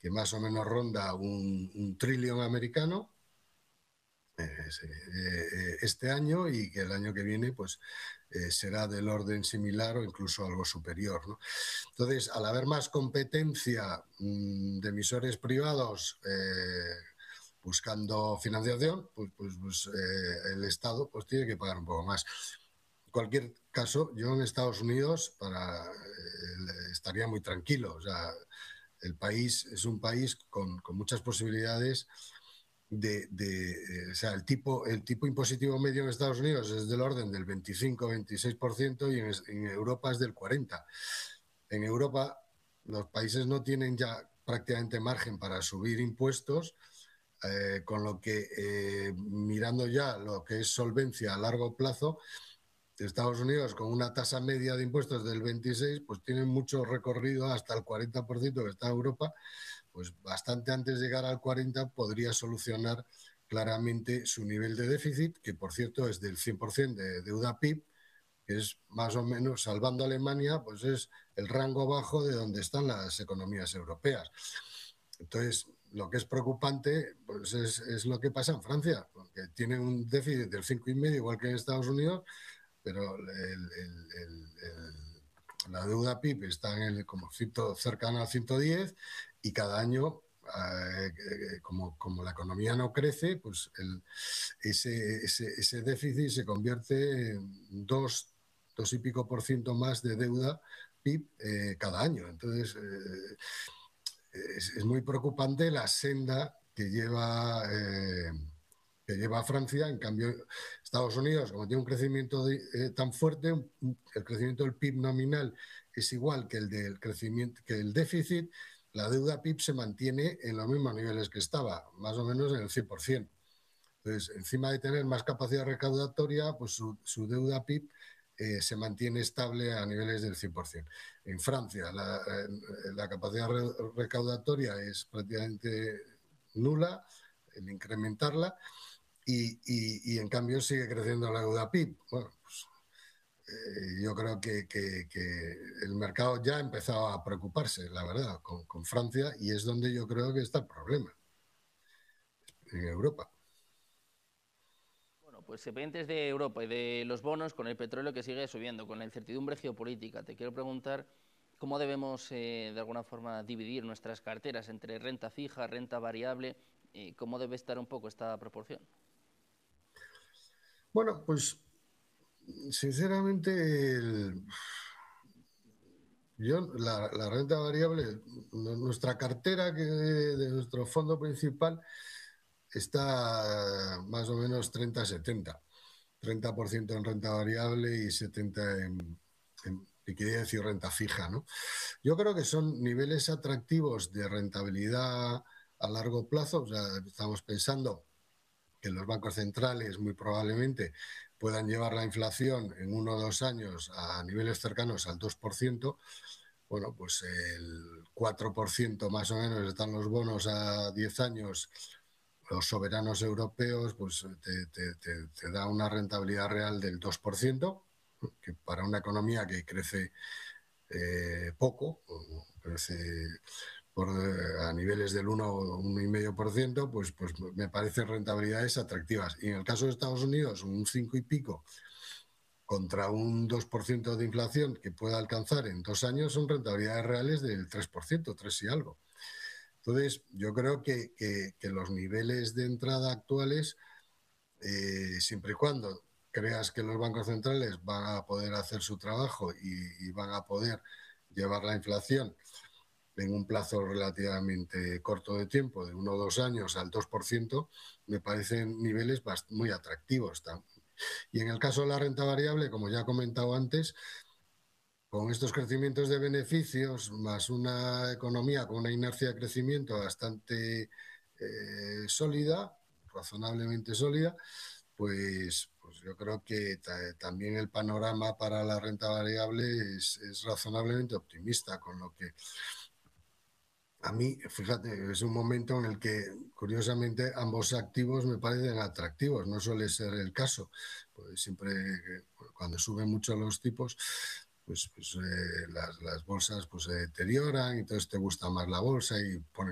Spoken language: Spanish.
que más o menos ronda un trillón americano este año, y que el año que viene pues será del orden similar o incluso algo superior, ¿no? Entonces, al haber más competencia de emisores privados buscando financiación, el Estado pues tiene que pagar un poco más. En cualquier caso, yo en Estados Unidos estaría muy tranquilo. O sea, el país es un país con muchas posibilidades o sea, el tipo impositivo medio en Estados Unidos es del orden del 25-26% y en Europa es del 40%. En Europa los países no tienen ya prácticamente margen para subir impuestos, con lo que mirando ya lo que es solvencia a largo plazo, Estados Unidos con una tasa media de impuestos del 26%, pues tiene mucho recorrido hasta el 40% que está en Europa. Pues bastante antes de llegar al 40 podría solucionar claramente su nivel de déficit, que por cierto es del 100% de deuda PIB, que es más o menos, salvando a Alemania, pues es el rango bajo de donde están las economías europeas. Entonces, lo que es preocupante pues es lo que pasa en Francia, porque tiene un déficit del 5,5, igual que en Estados Unidos, pero la deuda PIB está como cercana al 110, y cada año, como la economía no crece, pues ese déficit se convierte en dos y pico por ciento más de deuda PIB cada año. Entonces, es muy preocupante la senda que lleva Francia. En cambio, Estados Unidos, como tiene un crecimiento tan fuerte, el crecimiento del PIB nominal es igual que el del crecimiento, que el déficit, la deuda PIB se mantiene en los mismos niveles que estaba, más o menos en el 100%. Entonces, encima de tener más capacidad recaudatoria, pues su deuda PIB se mantiene estable a niveles del 100%. En Francia, la capacidad recaudatoria es prácticamente nula, el incrementarla, y en cambio sigue creciendo la deuda PIB. Bueno, pues yo creo que el mercado ya ha empezado a preocuparse, la verdad, con Francia, y es donde yo creo que está el problema, en Europa. Bueno, pues pendientes de Europa y de los bonos con el petróleo que sigue subiendo, con la incertidumbre geopolítica, te quiero preguntar cómo debemos de alguna forma dividir nuestras carteras entre renta fija, renta variable, cómo debe estar un poco esta proporción. Bueno, pues sinceramente, la renta variable, nuestra cartera de nuestro fondo principal está más o menos 30-70. 30% en renta variable y 70% en liquidez y renta fija, ¿no? Yo creo que son niveles atractivos de rentabilidad a largo plazo. O sea, estamos pensando que los bancos centrales muy probablemente puedan llevar la inflación en 1 o 2 años a niveles cercanos al 2%. Bueno, pues el 4% más o menos están los bonos a 10 años, los soberanos europeos, pues te da una rentabilidad real del 2%, que para una economía que crece poco, crece a niveles del 1 o 1,5%, pues me parecen rentabilidades atractivas. Y en el caso de Estados Unidos, un 5 y pico contra un 2% de inflación que pueda alcanzar en 2 años, son rentabilidades reales del 3%, 3 y algo. Entonces, yo creo que los niveles de entrada actuales, siempre y cuando creas que los bancos centrales van a poder hacer su trabajo y van a poder llevar la inflación en un plazo relativamente corto de tiempo, de 1 o 2 años al 2%, me parecen niveles muy atractivos. Y en el caso de la renta variable, como ya he comentado antes, con estos crecimientos de beneficios, más una economía con una inercia de crecimiento bastante sólida, razonablemente sólida, pues yo creo que también el panorama para la renta variable es razonablemente optimista, con lo que a mí, fíjate, es un momento en el que, curiosamente, ambos activos me parecen atractivos. No suele ser el caso, pues siempre cuando suben mucho los tipos, las bolsas pues se deterioran, y entonces te gusta más la bolsa y pones